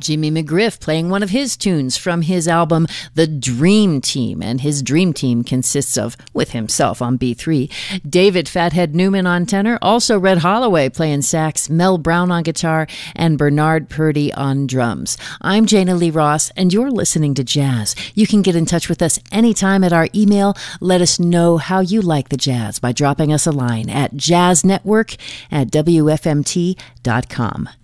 Jimmy McGriff playing one of his tunes from his album The Dream Team, and his Dream Team consists of, with himself on B3, David Fathead Newman on tenor, also Red Holloway playing sax, Mel Brown on guitar, and Bernard Purdy on drums. I'm Jana Lee Ross, and you're listening to Jazz. You can get in touch with us anytime at our email. Let us know how you like the jazz by dropping us a line at jazznetwork@wfmt.com.